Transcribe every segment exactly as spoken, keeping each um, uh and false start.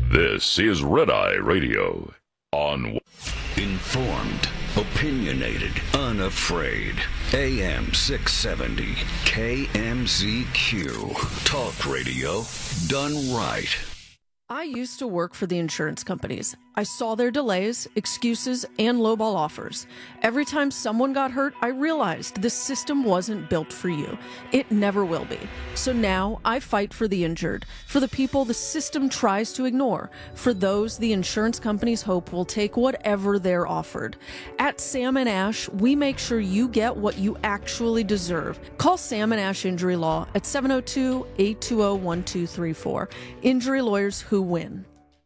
This is Red Eye Radio on Informed, opinionated, unafraid. A M six seventy, K M Z Q. Talk radio done right. I used to work for the insurance companies. I saw their delays, excuses, and lowball offers. Every time someone got hurt, I realized this system wasn't built for you. It never will be. So now I fight for the injured, for the people the system tries to ignore, for those the insurance companies hope will take whatever they're offered. At Sam and Ash, we make sure you get what you actually deserve. Call Sam and Ash Injury Law at seven oh two, eight two oh, one two three four. Injury lawyers who win.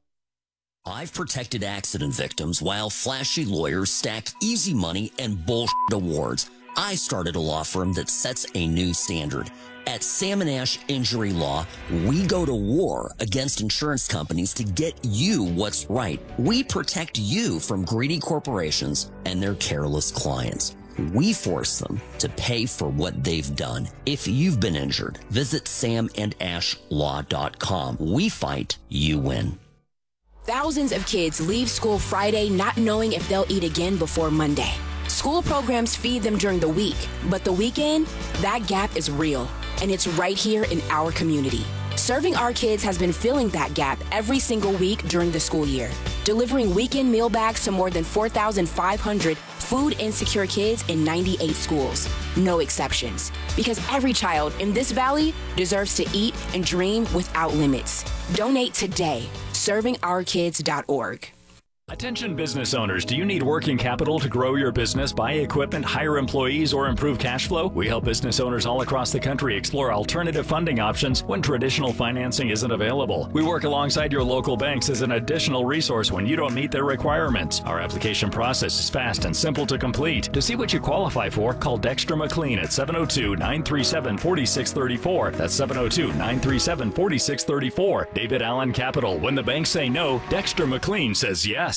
I've protected accident victims while flashy lawyers stack easy money and bullshit awards. I started a law firm that sets a new standard. At Sam and Ash Injury Law, we go to war against insurance companies to get you what's right. We protect you from greedy corporations and their careless clients. We force them to pay for what they've done. If you've been injured, visit sam and ash law dot com. We fight, you win. Thousands of kids leave school Friday not knowing if they'll eat again before Monday. School programs feed them during the week, but the weekend, that gap is real, and it's right here in our community. Serving Our Kids has been filling that gap every single week during the school year, delivering weekend meal bags to more than four thousand five hundred food insecure kids in ninety-eight schools. No exceptions, because every child in this valley deserves to eat and dream without limits. Donate today. serving our kids dot org. Attention business owners, do you need working capital to grow your business, buy equipment, hire employees, or improve cash flow? We help business owners all across the country explore alternative funding options when traditional financing isn't available. We work alongside your local banks as an additional resource when you don't meet their requirements. Our application process is fast and simple to complete. To see what you qualify for, call Dexter McLean at seven oh two, nine three seven, four six three four. That's seven oh two, nine three seven, four six three four. David Allen Capital. When the banks say no, Dexter McLean says yes.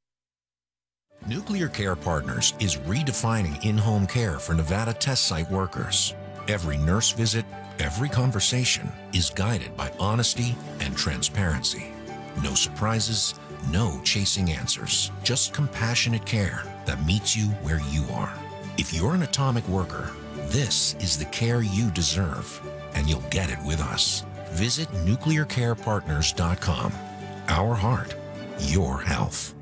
Nuclear Care Partners is redefining in-home care for Nevada test site workers. Every nurse visit, every conversation is guided by honesty and transparency. No surprises, no chasing answers, just compassionate care that meets you where you are. If you're an atomic worker, this is the care you deserve, and you'll get it with us. Visit nuclear care partners dot com. Our heart, your health.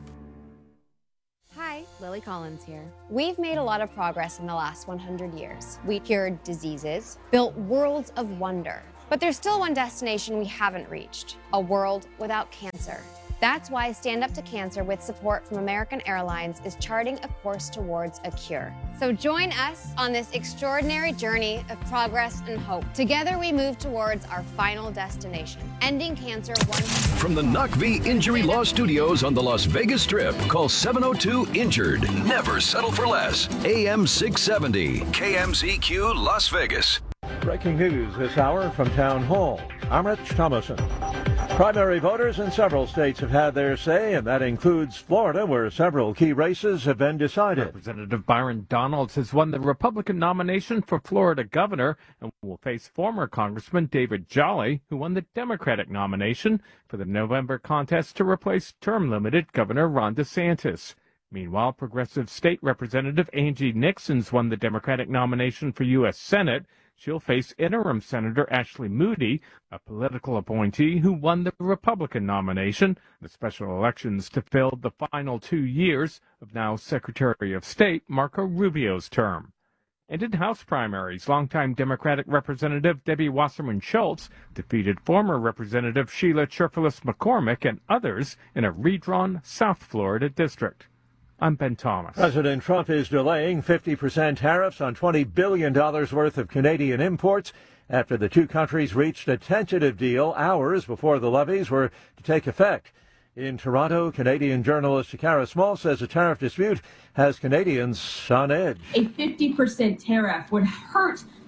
Lily Collins here. We've made a lot of progress in the last one hundred years. We cured diseases, built worlds of wonder. But there's still one destination we haven't reached, a world without cancer. That's why Stand Up to Cancer, with support from American Airlines, is charting a course towards a cure. So join us on this extraordinary journey of progress and hope. Together we move towards our final destination, ending cancer one. From the N U C V Injury Law Studios on the Las Vegas Strip, call seven oh two, injured. Never settle for less. A M six seventy, K M Z Q, Las Vegas. Breaking news this hour from Town Hall. I'm Rich Thomason. Primary voters in several states have had their say, and that includes Florida, where several key races have been decided. Representative Byron Donalds has won the Republican nomination for Florida governor and will face former Congressman David Jolly, who won the Democratic nomination for the November contest to replace term-limited Governor Ron DeSantis. Meanwhile, progressive state representative Angie Nixon's won the Democratic nomination for U S Senate. She'll face interim Senator Ashley Moody, a political appointee who won the Republican nomination. The special elections to fill the final two years of now Secretary of State Marco Rubio's term. And in House primaries, longtime Democratic Representative Debbie Wasserman Schultz defeated former Representative Sheila Cherfilus McCormick and others in a redrawn South Florida district. I'm Ben Thomas. President Trump is delaying fifty percent tariffs on twenty billion dollars worth of Canadian imports after the two countries reached a tentative deal hours before the levies were to take effect. In Toronto, Canadian journalist Takara Small says the tariff dispute has Canadians on edge. A fifty percent tariff would hurt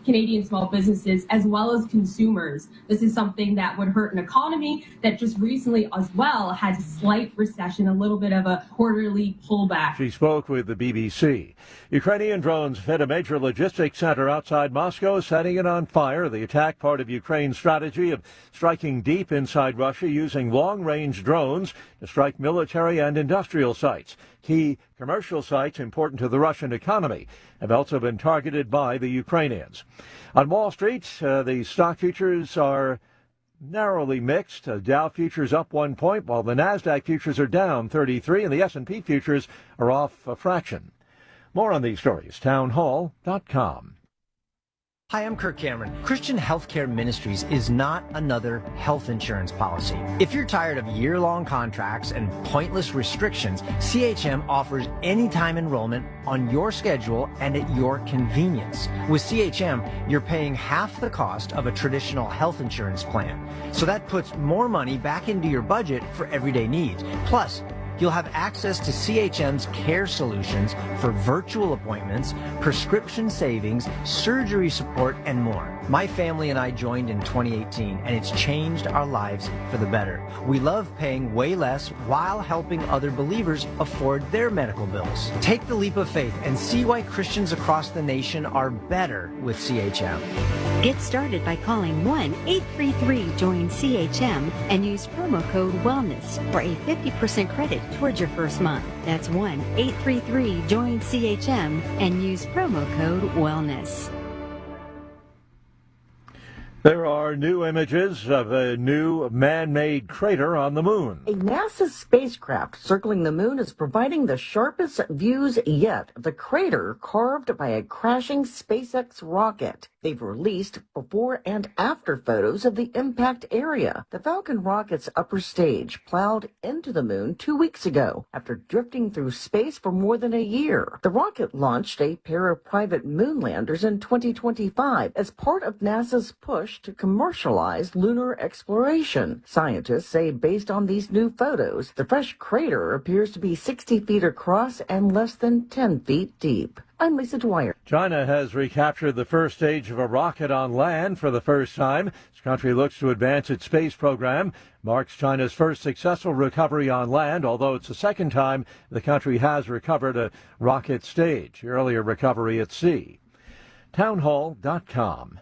Canadian small businesses as well as consumers. This is something that would hurt an economy that just recently as well had a slight recession, a little bit of a quarterly pullback. She spoke with the B B C. Ukrainian drones hit a major logistics center outside Moscow, setting it on fire. The attack, part of Ukraine's strategy of striking deep inside Russia using long-range drones to strike military and industrial sites. Key commercial sites important to the Russian economy have also been targeted by the Ukrainians. On Wall Street, uh, the stock futures are narrowly mixed. Uh, Dow futures up one point, while the NASDAQ futures are down thirty-three, and the S and P futures are off a fraction. More on these stories, townhall dot com. Hi, I'm Kirk Cameron. Christian Healthcare Ministries is not another health insurance policy. If you're tired of year-long contracts and pointless restrictions, C H M offers anytime enrollment on your schedule and at your convenience. With C H M, you're paying half the cost of a traditional health insurance plan. So that puts more money back into your budget for everyday needs. Plus, you'll have access to C H M's care solutions for virtual appointments, prescription savings, surgery support, and more. My family and I joined in twenty eighteen, and it's changed our lives for the better. We love paying way less while helping other believers afford their medical bills. Take the leap of faith and see why Christians across the nation are better with C H M. Get started by calling one eight three three join C H M and use promo code WELLNESS for a fifty percent credit towards your first month. That's one eight three three join C H M and use promo code WELLNESS. There are new images of a new man-made crater on the moon. A NASA spacecraft circling the moon is providing the sharpest views yet of the crater carved by a crashing SpaceX rocket. They've released before and after photos of the impact area. The Falcon rocket's upper stage plowed into the moon two weeks ago after drifting through space for more than a year. The rocket launched a pair of private moon landers in twenty twenty-five as part of NASA's push to commercialize lunar exploration. Scientists say based on these new photos, the fresh crater appears to be sixty feet across and less than ten feet deep. I'm Lisa Dwyer. China has recaptured the first stage of a rocket on land for the first time. This country looks to advance its space program. Marks China's first successful recovery on land, although it's the second time the country has recovered a rocket stage. Earlier recovery at sea. townhall dot com.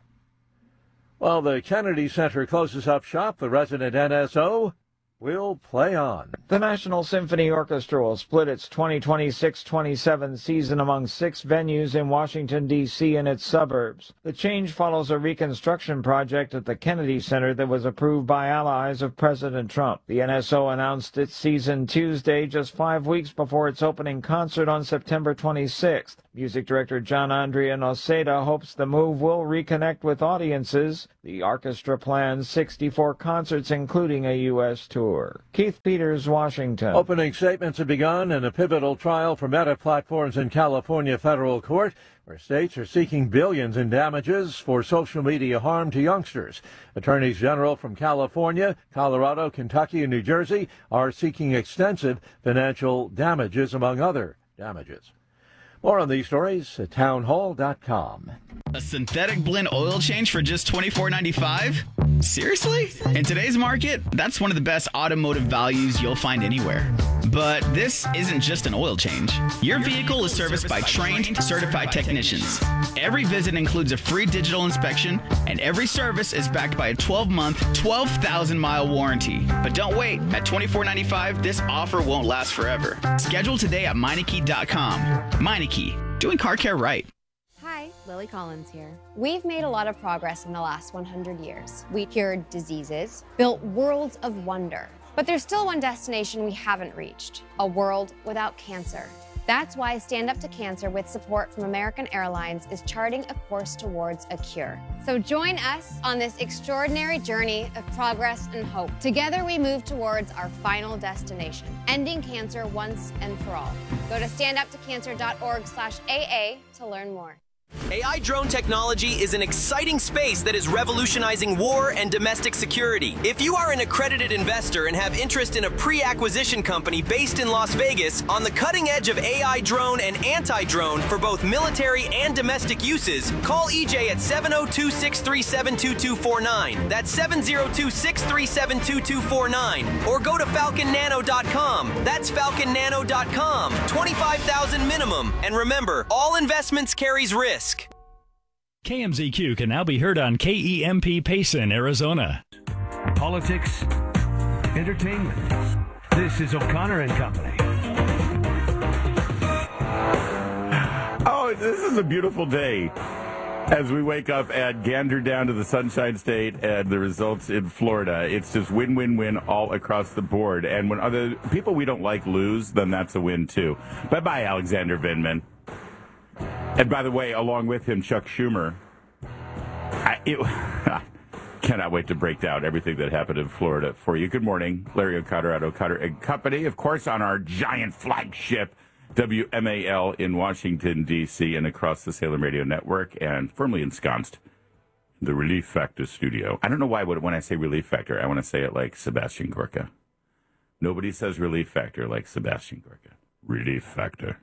While the Kennedy Center closes up shop, the resident N S O will play on. The National Symphony Orchestra will split its twenty twenty-six twenty-seven season among six venues in Washington, D C and its suburbs. The change follows a reconstruction project at the Kennedy Center that was approved by allies of President Trump. The N S O announced its season Tuesday, just five weeks before its opening concert on September twenty-sixth. Music director John Andrea Noceda hopes the move will reconnect with audiences. The orchestra plans sixty-four concerts, including a U S tour. Keith Peters, Washington. Opening statements have begun in a pivotal trial for Meta Platforms in California federal court, where states are seeking billions in damages for social media harm to youngsters. Attorneys general from California, Colorado, Kentucky, and New Jersey are seeking extensive financial damages, among other damages. More on these stories at townhall dot com. A synthetic blend oil change for just twenty-four ninety-five? Seriously? In today's market, that's one of the best automotive values you'll find anywhere. But this isn't just an oil change. Your vehicle is serviced by trained, certified technicians. Every visit includes a free digital inspection, and every service is backed by a twelve-month, twelve thousand mile warranty. But don't wait. At twenty-four ninety-five, this offer won't last forever. Schedule today at Meineke dot com. Meineke, doing car care right. Hi, Lily Collins here. We've made a lot of progress in the last one hundred years. We cured diseases, built worlds of wonder. But there's still one destination we haven't reached, a world without cancer. That's why Stand Up to Cancer, with support from American Airlines, is charting a course towards a cure. So join us on this extraordinary journey of progress and hope. Together we move towards our final destination, ending cancer once and for all. Go to stand up to cancer dot org slash A A to learn more. A I drone technology is an exciting space that is revolutionizing war and domestic security. If you are an accredited investor and have interest in a pre-acquisition company based in Las Vegas on the cutting edge of A I drone and anti-drone for both military and domestic uses, call E J at seven oh two, six three seven, two two four nine. That's seven oh two, six three seven, two two four nine. Or go to falcon nano dot com. That's falcon nano dot com. twenty-five thousand minimum. And remember, all investments carries risk. K M Z Q can now be heard on K E M P Payson, Arizona. Politics, entertainment. This is O'Connor and Company. Oh, this is a beautiful day as we wake up and gander down to the Sunshine State and the results in Florida. It's just win, win, win all across the board. And when other people we don't like lose, then that's a win too. Bye-bye, Alexander Vindman. And by the way, along with him, Chuck Schumer. I it, cannot wait to break down everything that happened in Florida for you. Good morning, Larry O'Connor at O'Connor and Company. Of course, on our giant flagship, W M A L in Washington, D C, and across the Salem Radio Network, and firmly ensconced in the Relief Factor studio. I don't know why when I say Relief Factor, I want to say it like Sebastian Gorka. Nobody says Relief Factor like Sebastian Gorka. Relief Factor.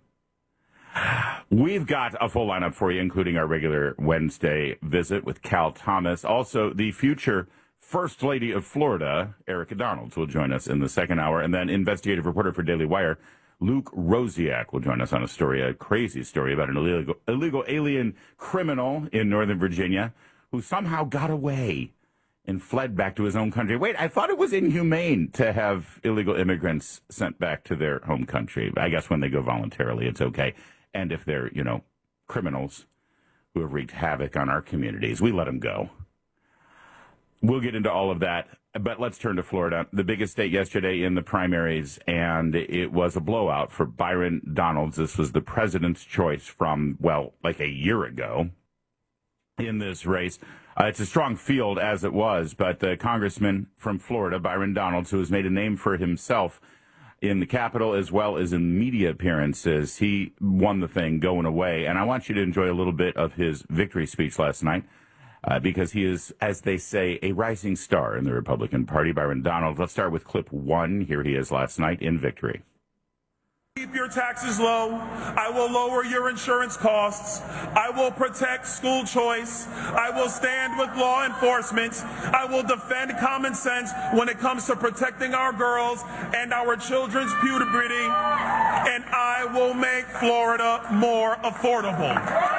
We've got a full lineup for you, including our regular Wednesday visit with Cal Thomas. Also, the future First Lady of Florida, Erica Donalds, will join us in the second hour. And then investigative reporter for Daily Wire, Luke Rosiak, will join us on a story, a crazy story about an illegal, illegal alien criminal in Northern Virginia who somehow got away and fled back to his own country. Wait, I thought it was inhumane to have illegal immigrants sent back to their home country. I guess when they go voluntarily, it's okay. And if they're, you know, criminals who have wreaked havoc on our communities, we let them go. We'll get into all of that, but let's turn to Florida, the biggest state yesterday in the primaries, and it was a blowout for Byron Donalds. This was the president's choice from, well, like a year ago in this race. Uh, it's a strong field as it was, but the congressman from Florida, Byron Donalds, who has made a name for himself in the Capitol as well as in media appearances, he won the thing going away. And I want you to enjoy a little bit of his victory speech last night uh, because he is, as they say, a rising star in the Republican Party. Byron Donalds. Let's start with clip one. Here he is last night in victory. Keep your taxes low. I will lower your insurance costs. I will protect school choice. I will stand with law enforcement. I will defend common sense when it comes to protecting our girls and our children's puberty. And I will make Florida more affordable.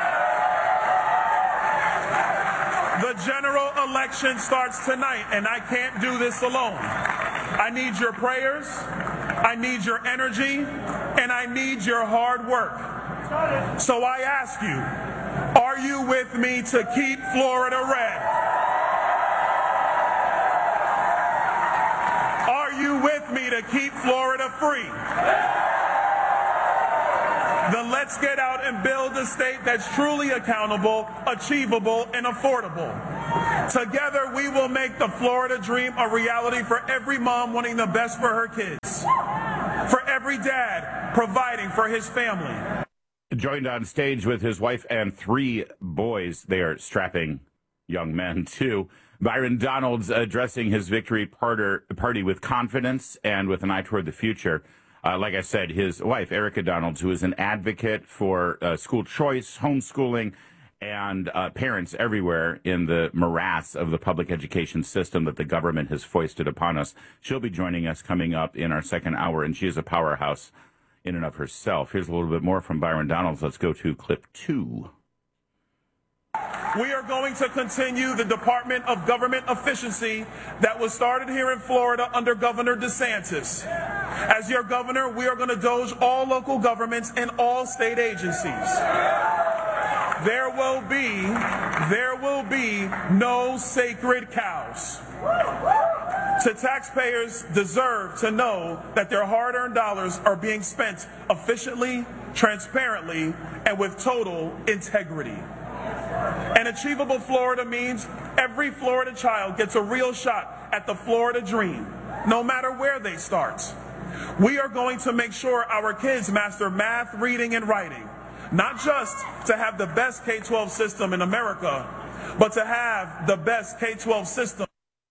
The general election starts tonight, and I can't do this alone. I need your prayers. I need your energy, and I need your hard work. So I ask you, are you with me to keep Florida red? Are you with me to keep Florida free? Then let's get out and build a state that's truly accountable, achievable, and affordable. Together, we will make the Florida dream a reality for every mom wanting the best for her kids, for every dad providing for his family. Joined on stage with his wife and three boys, they are strapping young men too. Byron Donalds addressing his victory party with confidence and with an eye toward the future. Uh, like I said, his wife, Erica Donalds, who is an advocate for uh, school choice, homeschooling, and uh, parents everywhere in the morass of the public education system that the government has foisted upon us. She'll be joining us coming up in our second hour, and she is a powerhouse in and of herself. Here's a little bit more from Byron Donalds. Let's go to clip two. We are going to continue the Department of Government Efficiency that was started here in Florida under Governor DeSantis. As your governor, we are going to doge all local governments and all state agencies. There will be, there will be no sacred cows. So taxpayers deserve to know that their hard-earned dollars are being spent efficiently, transparently, and with total integrity. An achievable Florida means every Florida child gets a real shot at the Florida dream, no matter where they start. We are going to make sure our kids master math, reading, and writing. not just to have the best K twelve system in America, but to have the best K twelve system.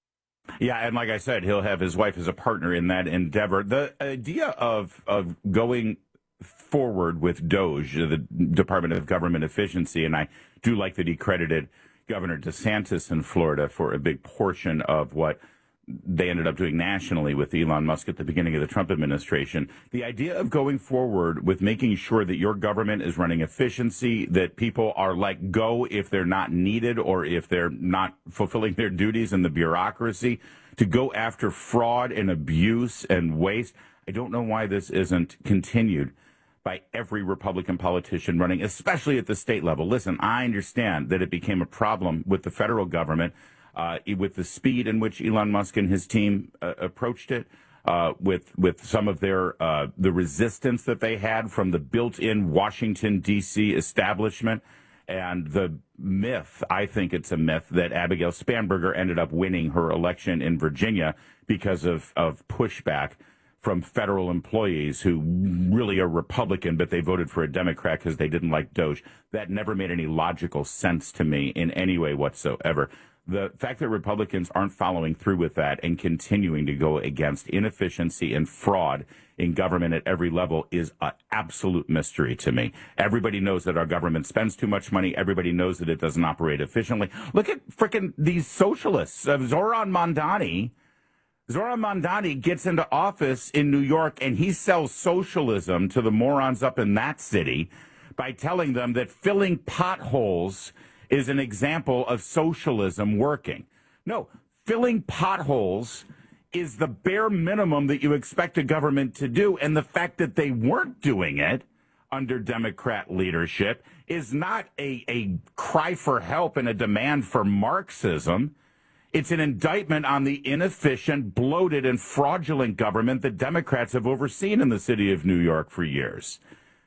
Yeah, and like I said, he'll have his wife as a partner in that endeavor. The idea of of going forward with DOGE, the Department of Government Efficiency, and I do like that he credited Governor DeSantis in Florida for a big portion of what they ended up doing nationally with Elon Musk at the beginning of the Trump administration. The idea of going forward with making sure that your government is running efficiency, that people are let go if they're not needed or if they're not fulfilling their duties in the bureaucracy, to go after fraud and abuse and waste. I don't know why this isn't continued by every Republican politician running, especially at the state level. Listen, I understand that it became a problem with the federal government, uh, with the speed in which Elon Musk and his team uh, approached it, uh, with with some of their uh, the resistance that they had from the built-in Washington, D C establishment, and the myth, I think it's a myth, that Abigail Spanberger ended up winning her election in Virginia because of, of pushback from federal employees who really are Republican, but they voted for a Democrat because they didn't like DOGE. That never made any logical sense to me in any way whatsoever. The fact that Republicans aren't following through with that and continuing to go against inefficiency and fraud in government at every level is an absolute mystery to me. Everybody knows that our government spends too much money. Everybody knows that it doesn't operate efficiently. Look at frickin' these socialists. Uh, Zoran Mondani. Zoran Mondani gets into office in New York and he sells socialism to the morons up in that city by telling them that filling potholes is an example of socialism working. No, filling potholes is the bare minimum that you expect a government to do. And the fact that they weren't doing it under Democrat leadership is not a, a cry for help and a demand for Marxism. It's an indictment on the inefficient, bloated, and fraudulent government that Democrats have overseen in the city of New York for years.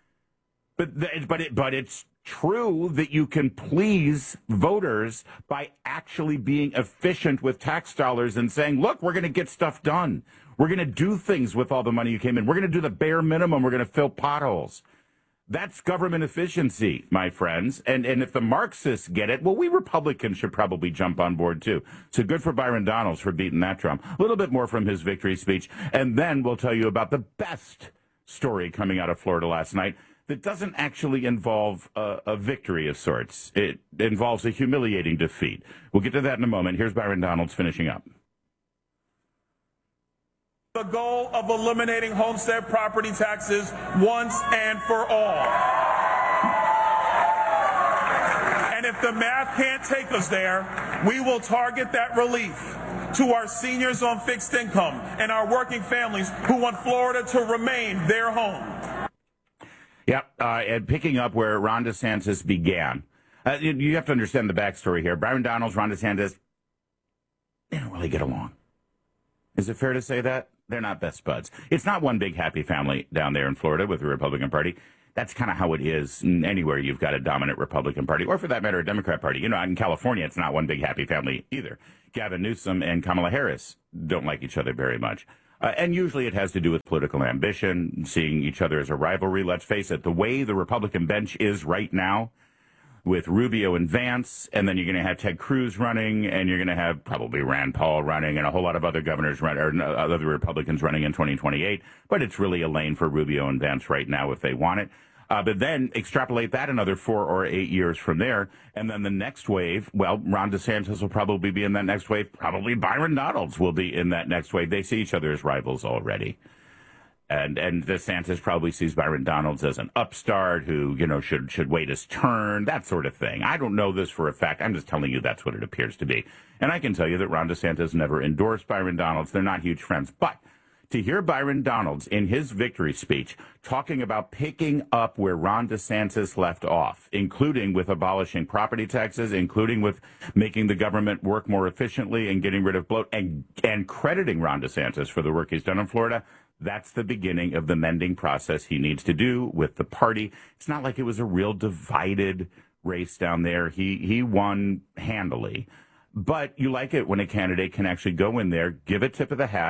But th- but it, but it's true that you can please voters by actually being efficient with tax dollars and saying, look, we're going to get stuff done. We're going to do things with all the money you came in. We're going to do the bare minimum. We're going to fill potholes. That's government efficiency, my friends. And and if the Marxists get it, well, we Republicans should probably jump on board, too. So good for Byron Donalds for beating that drum. A little bit more from his victory speech. And then we'll tell you about the best story coming out of Florida last night that doesn't actually involve a, a victory of sorts. It involves a humiliating defeat. We'll get to that in a moment. Here's Byron Donalds finishing up. The goal of eliminating homestead property taxes once and for all. And if the math can't take us there, we will target that relief to our seniors on fixed income and our working families who want Florida to remain their home. Yep, uh, and picking up where Ron DeSantis began. Uh, you, you have to understand the backstory here. Byron Donalds, Ron DeSantis, they don't really get along. Is it fair to say that? They're not best buds. It's not one big happy family down there in Florida with the Republican Party. That's kind of how it is anywhere you've got a dominant Republican Party, or for that matter, a Democrat Party. You know, in California, it's not one big happy family either. Gavin Newsom and Kamala Harris don't like each other very much. Uh, and usually it has to do with political ambition, seeing each other as a rivalry. Let's face it, the way the Republican bench is right now, with Rubio and Vance, and then you're going to have Ted Cruz running, and you're going to have probably Rand Paul running, and a whole lot of other governors run, or other Republicans running in twenty twenty-eight. But it's really a lane for Rubio and Vance right now if they want it. Uh, but then extrapolate that another four or eight years from there, and then the next wave, well, Ron DeSantis will probably be in that next wave. Probably Byron Donalds will be in that next wave. They see each other as rivals already. And and DeSantis probably sees Byron Donalds as an upstart who, you know, should should wait his turn, that sort of thing. I don't know this for a fact. I'm just telling you that's what it appears to be. And I can tell you that Ron DeSantis never endorsed Byron Donalds. They're not huge friends. But to hear Byron Donalds in his victory speech talking about picking up where Ron DeSantis left off, including with abolishing property taxes, including with making the government work more efficiently and getting rid of bloat, and, and crediting Ron DeSantis for the work he's done in Florida, that's the beginning of the mending process he needs to do with the party. It's not like it was a real divided race down there. He he won handily. But you like it when a candidate can actually go in there, give a tip of the hat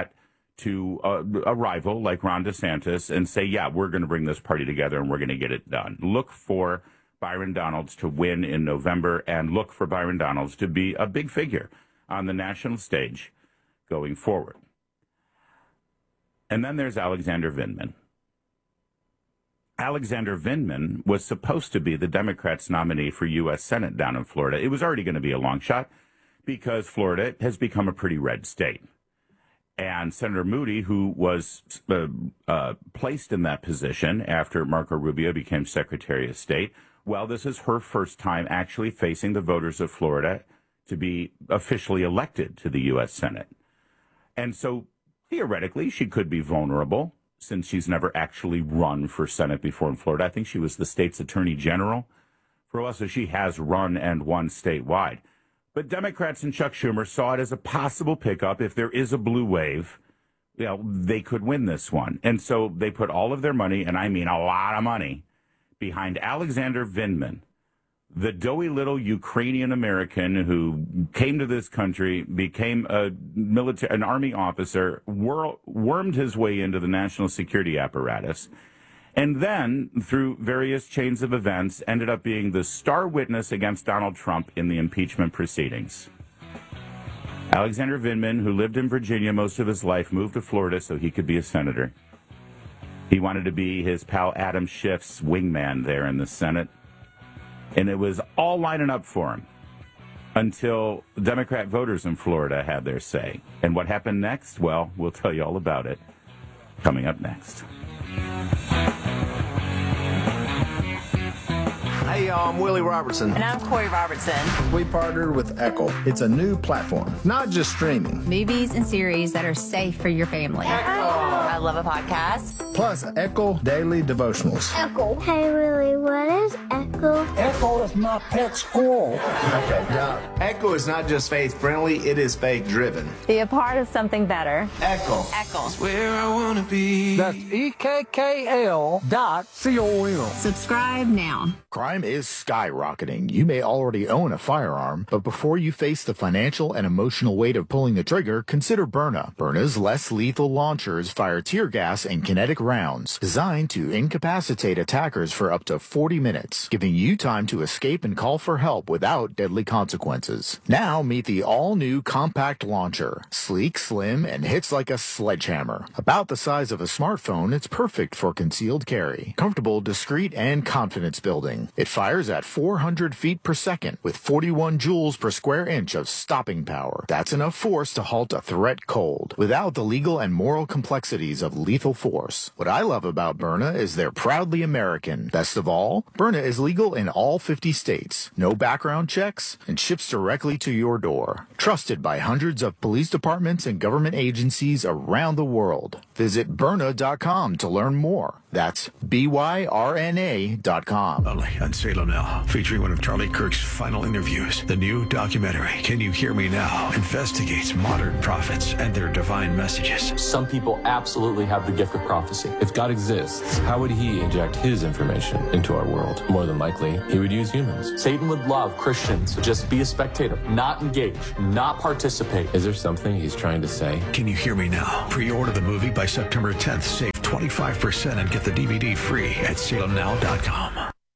to uh, a rival like Ron DeSantis and say, yeah, we're going to bring this party together and we're going to get it done. Look for Byron Donalds to win in November, and look for Byron Donalds to be a big figure on the national stage going forward. And then there's Alexander Vindman. Alexander Vindman was supposed to be the Democrats' nominee for U S Senate down in Florida. It was already going to be a long shot because Florida has become a pretty red state. And Senator Moody, who was uh, uh, placed in that position after Marco Rubio became Secretary of State, well, this is her first time actually facing the voters of Florida to be officially elected to the U S Senate. And so theoretically, she could be vulnerable since she's never actually run for Senate before in Florida. I think she was the state's attorney general for a while, so she has run and won statewide. But Democrats and Chuck Schumer saw it as a possible pickup. If there is a blue wave, you know, they could win this one. And so they put all of their money, and I mean a lot of money, behind Alexander Vindman, the doughy little Ukrainian American who came to this country, became a military, an army officer, wor- wormed his way into the national security apparatus, and then, through various chains of events, ended up being the star witness against Donald Trump in the impeachment proceedings. Alexander Vindman, who lived in Virginia most of his life, moved to Florida so he could be a senator. He wanted to be his pal Adam Schiff's wingman there in the Senate. And it was all lining up for him until Democrat voters in Florida had their say. And what happened next? Well, we'll tell you all about it coming up next. Hey, y'all, I'm Willie Robertson. And I'm Corey Robertson. We partnered with Echo. It's a new platform, not just streaming. Movies and series that are safe for your family. Echo. I love a podcast. Plus, Echo Daily Devotionals. Echo. Hey, Willie, what is Echo? Echo is my pet squirrel. Okay, now, Echo is not just faith-friendly, it is faith-driven. Be a part of something better. Echo. Echo. It's where I want to be. That's E K K L dot C O M. Subscribe now. Crime is skyrocketing. You may already own a firearm, but before you face the financial and emotional weight of pulling the trigger, consider Byrna. Byrna's less lethal launchers fire tear gas and kinetic rounds, designed to incapacitate attackers for up to forty minutes, giving you time to escape and call for help without deadly consequences. Now meet the all-new compact launcher. Sleek, slim, and hits like a sledgehammer. About the size of a smartphone, it's perfect for concealed carry. Comfortable, discreet, and confidence building. It fires at four hundred feet per second with forty-one joules per square inch of stopping power. That's enough force to halt a threat cold, without the legal and moral complexities of lethal force. What I love about Byrna is they're proudly American. Best of all, Byrna is legal in all fifty states, no background checks, and ships directly to your door. Trusted by hundreds of police departments and government agencies around the world. Visit Byrna dot com to learn more. That's B Y R N A dot com. Only on Salem Now, featuring one of Charlie Kirk's final interviews. The new documentary, Can You Hear Me Now?, investigates modern prophets and their divine messages. Some people absolutely have the gift of prophecy. If God exists, how would he inject his information into our world? More than likely, he would use humans. Satan would love Christians to just be a spectator, not engage, not participate. Is there something he's trying to say? Can You Hear Me Now? Pre-order the movie by September tenth. Save twenty-five percent and get the D V D free at Salem Now dot com.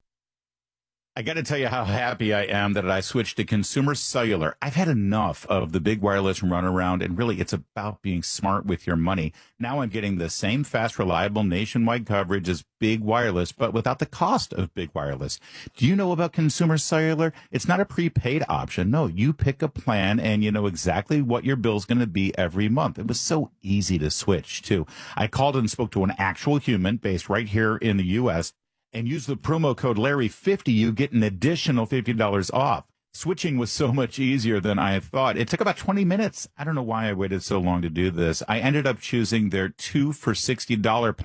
I got to tell you how happy I am that I switched to Consumer Cellular. I've had enough of the big wireless runaround, and really it's about being smart with your money. Now I'm getting the same fast, reliable nationwide coverage as big wireless, but without the cost of big wireless. Do you know about Consumer Cellular? It's not a prepaid option. No, you pick a plan and you know exactly what your bill's going to be every month. It was so easy to switch, too. I called and spoke to an actual human based right here in the U S, and use the promo code Larry fifty, you get an additional fifty dollars off. Switching was so much easier than I had thought. It took about twenty minutes. I don't know why I waited so long to do this. I ended up choosing their two for sixty dollars plan.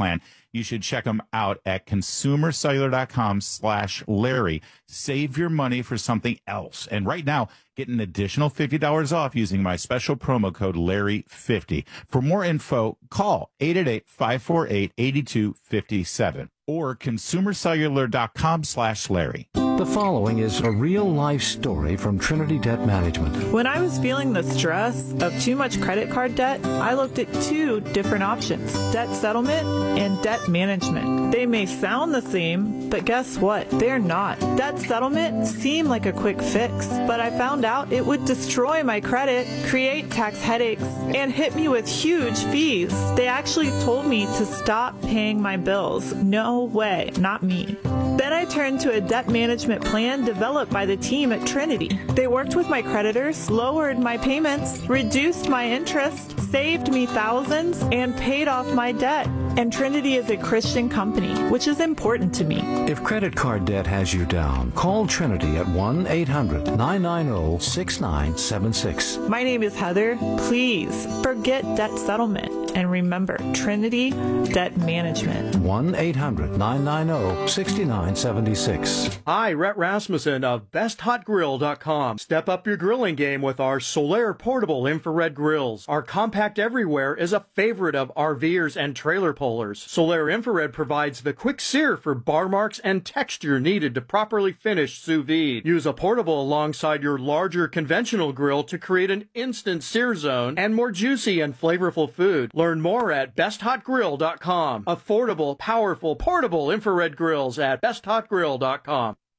you should check them out at consumercellular.com slash Larry. Save your money for something else. And right now, get an additional fifty dollars off using my special promo code Larry fifty. For more info, call eight eight eight, five four eight, eight two five seven or consumercellular.com slash Larry. The following is a real-life story from Trinity Debt Management. When I was feeling the stress of too much credit card debt, I looked at two different options, debt settlement and debt management. They may sound the same, but guess what? They're not. Debt settlement seemed like a quick fix, but I found out it would destroy my credit, create tax headaches, and hit me with huge fees. They actually told me to stop paying my bills. No way, not me. Then I turned to a debt management plan developed by the team at Trinity. They worked with my creditors, lowered my payments, reduced my interest, saved me thousands, and paid off my debt. And Trinity is a Christian company, which is important to me. If credit card debt has you down, call Trinity at one eight hundred, nine nine zero, six nine seven six. My name is Heather. Please forget debt settlement and remember Trinity Debt Management. one eight hundred, nine nine zero, six nine seven six. Hi, Rhett Rasmussen of best hot grill dot com. Step up your grilling game with our Solaire portable infrared grills. Our compact everywhere is a favorite of RVers and trailer pullers. Solaire infrared provides the quick sear for bar marks and texture needed to properly finish sous vide. Use a portable alongside your larger conventional grill to create an instant sear zone and more juicy and flavorful food. Learn more at best hot grill dot com. Affordable, powerful, portable infrared grills at best hot grill dot com.